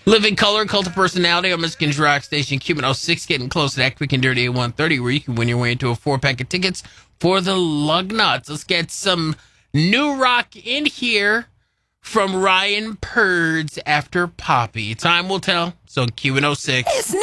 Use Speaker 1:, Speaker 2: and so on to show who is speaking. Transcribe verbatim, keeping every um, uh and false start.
Speaker 1: Living color, cult of personality on Michigan's rock station Q one oh six, getting close to that quick and dirty at one thirty, where you can win your way into a four pack of tickets for the Lugnuts. Let's get some new rock in here from Ryan Purds after Poppy. Time will tell. So Q one oh six.